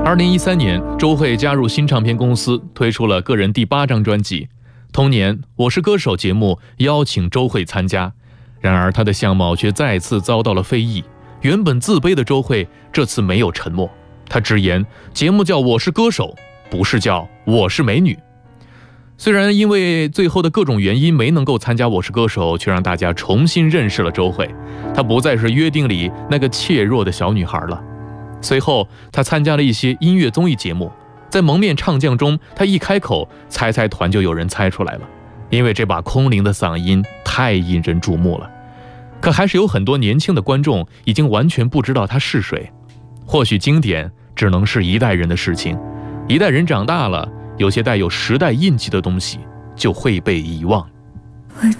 2013年，周蕙加入新唱片公司，推出了个人第8张专辑。同年，《我是歌手》节目邀请周蕙参加，然而她的相貌却再次遭到了非议。原本自卑的周蕙这次没有沉默，她直言节目叫《我是歌手》，不是叫《我是美女》。虽然因为最后的各种原因没能够参加《我是歌手》，却让大家重新认识了周蕙。她不再是约定里那个怯弱的小女孩了。随后，她参加了一些音乐综艺节目，在蒙面唱将中，她一开口，猜猜团就有人猜出来了，因为这把空灵的嗓音太引人注目了。可还是有很多年轻的观众已经完全不知道她是谁。或许经典只能是一代人的事情，一代人长大了，有些带有时代印记的东西就会被遗忘。 我